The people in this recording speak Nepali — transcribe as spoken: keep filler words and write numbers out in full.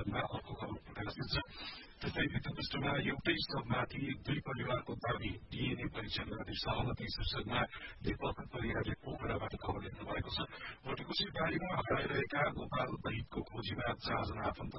सम्बन्धमा अर्को खबर प्रकाशित छ। त्यस्तै वित्त पृष्ठमा एउटै शवमाथि दुई परिवारको दावी डीएनए परीक्षण गर्ने सहमति शीर्षकमा दीपक परियारले पोखराबाट खबर लेख्नु भएको छ। भोटेकोशी बारीमा हराइरहेका गोपाल दहितको खोजीमा चारजना आफन्त